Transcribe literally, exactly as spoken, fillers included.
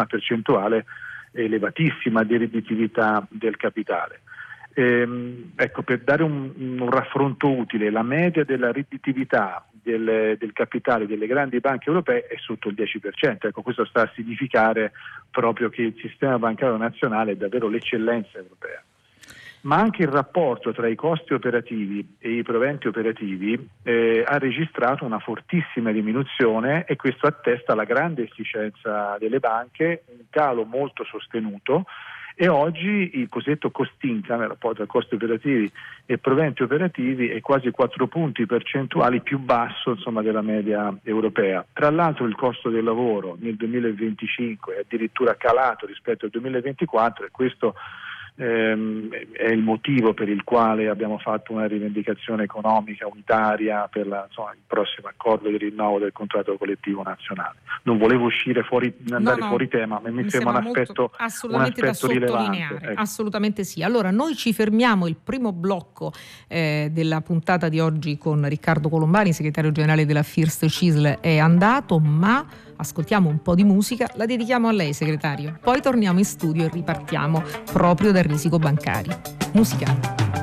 una percentuale elevatissima di redditività del capitale. Ehm, ecco, per dare un, un raffronto utile, la media della redditività del, del capitale delle grandi banche europee è sotto il dieci per cento. Ecco, questo sta a significare proprio che il sistema bancario nazionale è davvero l'eccellenza europea. Ma anche il rapporto tra i costi operativi e i proventi operativi eh, ha registrato una fortissima diminuzione, e questo attesta la grande efficienza delle banche, un calo molto sostenuto, e oggi il cosiddetto cost income, il rapporto tra costi operativi e proventi operativi, è quasi quattro punti percentuali più basso, insomma, della media europea. Tra l'altro il costo del lavoro nel duemilaventicinque è addirittura calato rispetto al duemilaventiquattro, e questo ehm, è il motivo per il quale abbiamo fatto una rivendicazione economica unitaria per la, insomma, il prossimo accordo di rinnovo del contratto collettivo nazionale. Non volevo uscire fuori, andare no, no, fuori tema, ma mi, mi sembra un molto, aspetto, assolutamente un aspetto da rilevante. sottolineare. Ecco. Assolutamente sì. Allora noi ci fermiamo, il primo blocco eh, della puntata di oggi con Riccardo Colombani, segretario generale della First Cisl, è andato, ma ascoltiamo un po' di musica, la dedichiamo a lei, segretario. Poi torniamo in studio e ripartiamo proprio dal risico bancario. Musica.